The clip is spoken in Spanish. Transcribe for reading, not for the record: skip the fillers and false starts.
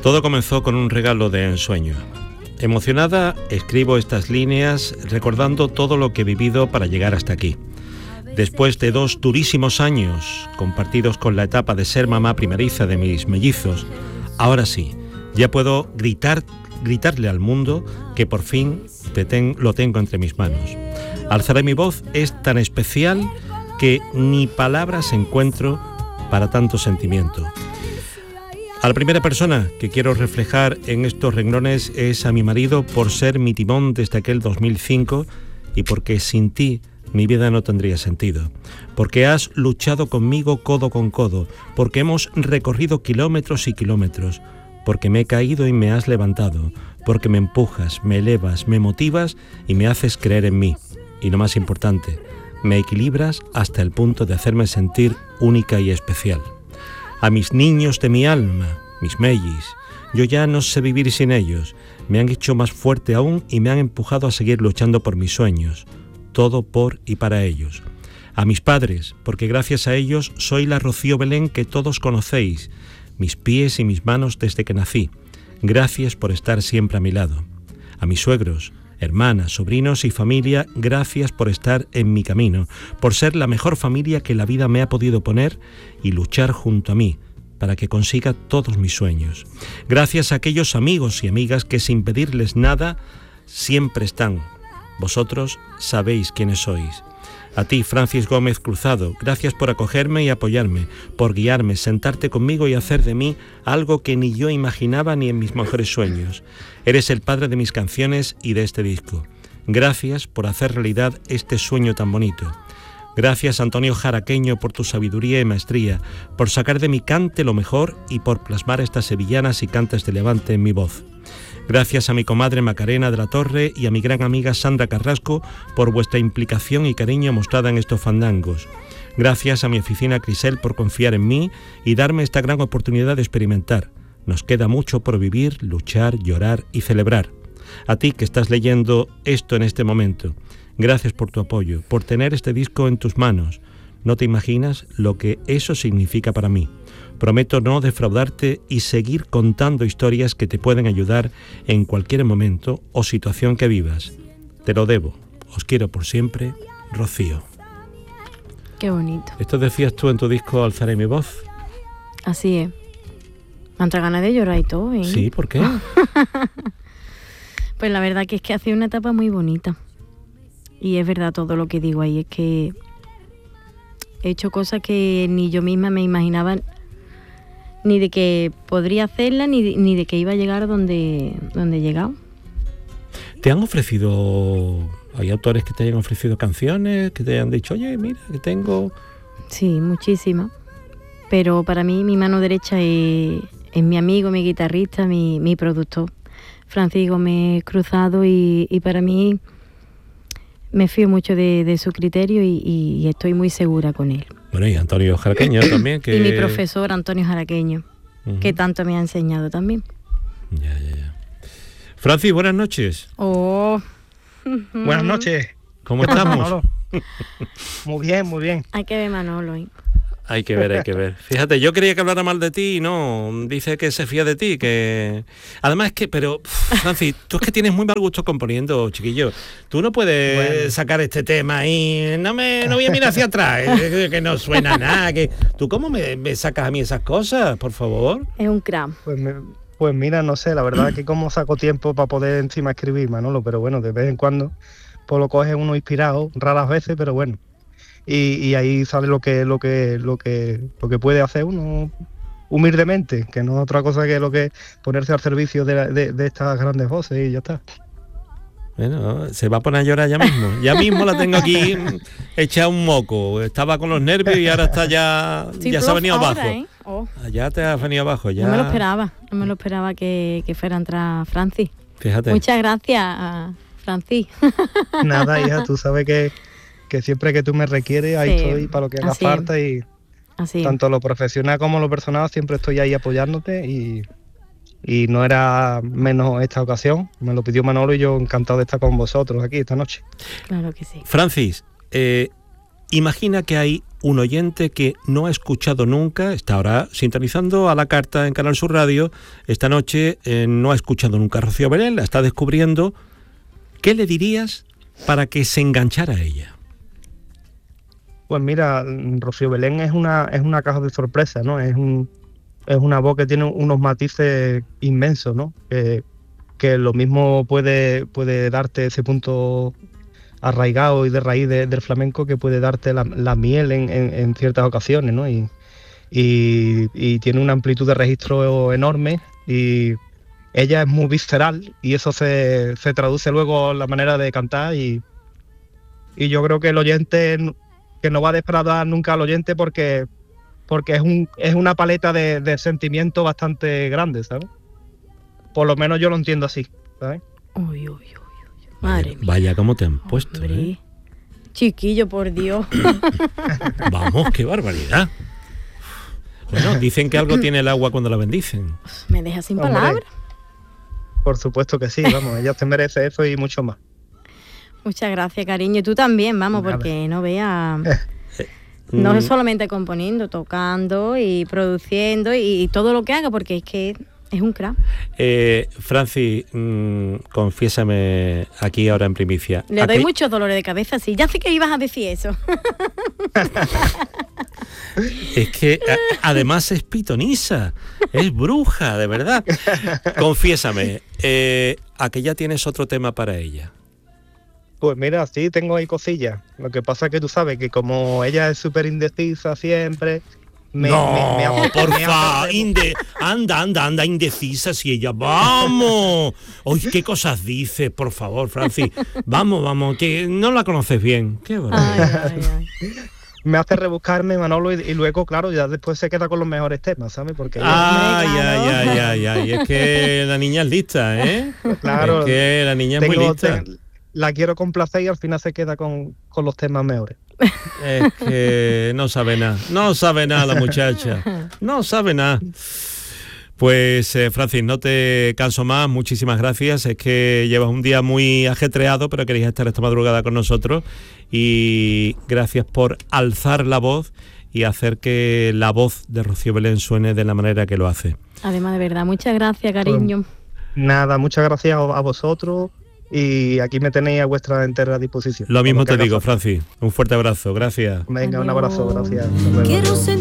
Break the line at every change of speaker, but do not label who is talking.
Todo comenzó con un regalo de ensueño. Emocionada, escribo estas líneas recordando todo lo que he vivido para llegar hasta aquí. Después de 2 durísimos años compartidos con la etapa de ser mamá primeriza de mis mellizos, ahora sí, ya puedo gritarle al mundo que por fin lo tengo entre mis manos. Alzaré mi voz es tan especial que ni palabras encuentro para tanto sentimiento. A la primera persona que quiero reflejar en estos renglones es a mi marido por ser mi timón desde aquel 2005 y porque sin ti mi vida no tendría sentido. Porque has luchado conmigo codo con codo, porque hemos recorrido kilómetros y kilómetros, porque me he caído y me has levantado, porque me empujas, me elevas, me motivas y me haces creer en mí. Y lo más importante, me equilibras hasta el punto de hacerme sentir única y especial. A mis niños de mi alma, mis mellis, yo ya no sé vivir sin ellos. Me han hecho más fuerte aún y me han empujado a seguir luchando por mis sueños. Todo por y para ellos. A mis padres, porque gracias a ellos soy la Rocío Belén que todos conocéis, mis pies y mis manos desde que nací. Gracias por estar siempre a mi lado. A mis suegros, hermanas, sobrinos y familia, gracias por estar en mi camino, por ser la mejor familia que la vida me ha podido poner y luchar junto a mí para que consiga todos mis sueños. Gracias a aquellos amigos y amigas que sin pedirles nada siempre están. Vosotros sabéis quiénes sois. A ti, Francis Gómez Cruzado, gracias por acogerme y apoyarme, por guiarme, sentarte conmigo y hacer de mí algo que ni yo imaginaba ni en mis mejores sueños. Eres el padre de mis canciones y de este disco. Gracias por hacer realidad este sueño tan bonito. Gracias, Antonio Jaraqueño, por tu sabiduría y maestría, por sacar de mi cante lo mejor y por plasmar estas sevillanas y cantes de Levante en mi voz. Gracias a mi comadre Macarena de la Torre y a mi gran amiga Sandra Carrasco por vuestra implicación y cariño mostrada en estos fandangos. Gracias a mi oficina Crisel por confiar en mí y darme esta gran oportunidad de experimentar. Nos queda mucho por vivir, luchar, llorar y celebrar. A ti que estás leyendo esto en este momento, gracias por tu apoyo, por tener este disco en tus manos. No te imaginas lo que eso significa para mí. Prometo no defraudarte y seguir contando historias que te pueden ayudar en cualquier momento o situación que vivas. Te lo debo. Os quiero por siempre, Rocío.
Qué bonito.
¿Esto decías tú en tu disco Alzaré mi voz?
Así es. Me han entrado ganas de llorar y todo, ¿eh?
Sí, ¿por qué?
Pues la verdad que es que ha sido una etapa muy bonita. Y es verdad todo lo que digo ahí. Es que he hecho cosas que ni yo misma me imaginaba, ni de que podría hacerla, ni de que iba a llegar donde he llegado.
¿Te han ofrecido, hay autores que te hayan ofrecido canciones, que te hayan dicho, oye, mira, que tengo...?
Sí, muchísimas. Pero para mí mi mano derecha es mi amigo, mi guitarrista, mi productor, Francis Gómez Cruzado, y para mí me fío mucho de su criterio y estoy muy segura con él.
Bueno, y Antonio Jaraqueño también. Que...
Y mi profesor Antonio Jaraqueño, que tanto me ha enseñado también.
Ya. Francis, buenas noches.
Oh. Buenas noches.
¿Cómo estamos?
Muy bien.
Hay que ver Manolo, ¿eh?
Hay que ver. Fíjate, yo quería que hablara mal de ti y no, dice que se fía de ti, que... Además es que, pero, Francis, tú es que tienes muy mal gusto componiendo, chiquillo. Tú no puedes sacar este tema y no voy a mirar hacia atrás, que no suena nada. Que... ¿Tú cómo me sacas a mí esas cosas, por favor?
Es un crack.
Pues mira, no sé, la verdad es que como saco tiempo para poder encima escribir, Manolo, pero bueno, de vez en cuando pues lo coge uno inspirado, raras veces, pero bueno. Y ahí sale lo que puede hacer uno humildemente, que no es otra cosa que lo que ponerse al servicio de estas grandes voces y ya está.
Bueno, se va a poner a llorar ya mismo. Ya mismo la tengo aquí hecha un moco. Estaba con los nervios y ahora está ya se ha venido abajo. Ya te has venido abajo. Ya.
No me lo esperaba que fuera a entrar Francis.
Fíjate.
Muchas gracias, Francis.
Nada, hija, tú sabes que siempre que tú me requieres, ahí estoy para lo que haga falta y tanto lo profesional como lo personal siempre estoy ahí apoyándote y no era menos esta ocasión. Me lo pidió Manolo y yo encantado de estar con vosotros aquí esta noche.
Claro que sí.
Francis, Imagina que hay un oyente que no ha escuchado nunca, está ahora sintonizando a la carta en Canal Sur Radio, esta noche no ha escuchado nunca a Rocío Belén, la está descubriendo. ¿Qué le dirías para que se enganchara a ella?
Pues mira, Rocío Belén es una caja de sorpresa, ¿no? Es una voz que tiene unos matices inmensos, ¿no? Que lo mismo puede darte ese punto arraigado y de raíz del flamenco que puede darte la miel en ciertas ocasiones, ¿no? Y tiene una amplitud de registro enorme y ella es muy visceral y eso se traduce luego en la manera de cantar y yo creo que el oyente, que no va a defraudar nunca al oyente porque es una paleta de sentimientos bastante grande, ¿sabes? Por lo menos yo lo entiendo así, ¿sabes?
Uy. Madre mía.
Vaya, cómo te han puesto,
Hombre. Chiquillo, por Dios.
Vamos, qué barbaridad. Bueno, dicen que algo tiene el agua cuando la bendicen.
Me deja sin palabras.
Por supuesto que sí, vamos, ella se merece eso y mucho más.
Muchas gracias, cariño. Y tú también, vamos,
Nada.
porque no veas... No es solamente componiendo, tocando y produciendo y todo lo que haga, porque es que es un crack.
Francis, confiésame aquí ahora en primicia.
Le doy muchos dolores de cabeza, sí. Ya sé que ibas a decir eso.
Es que además es pitonisa, es bruja, de verdad. Confiésame, ¿a que ya tienes otro tema para ella?
Pues mira, sí, tengo ahí cosillas. Lo que pasa es que tú sabes que como ella es súper indecisa siempre...
Porfa, anda, indecisa si ella... ¡Vamos! Oye, ¿qué cosas dices, por favor, Francis? Vamos, que no la conoces bien. Qué
Ay.
Me hace rebuscarme, Manolo, y luego, claro, ya después se queda con los mejores temas, ¿sabes? Porque
Ay, es que la niña es lista, ¿eh?
Claro,
es que la niña es muy lista.
La quiero complacer y al final se queda con los temas mejores.
Es que no sabe nada la muchacha, no sabe nada. Pues Francis, no te canso más, muchísimas gracias. Es que llevas un día muy ajetreado, pero querías estar esta madrugada con nosotros y gracias por alzar la voz y hacer que la voz de Rocío Belén suene de la manera que lo hace.
Además, de verdad, muchas gracias, cariño.
Nada, muchas gracias a vosotros y aquí me tenéis a vuestra entera disposición.
Lo mismo te digo, Francis, un fuerte abrazo, gracias.
Venga, un abrazo, gracias.
Quiero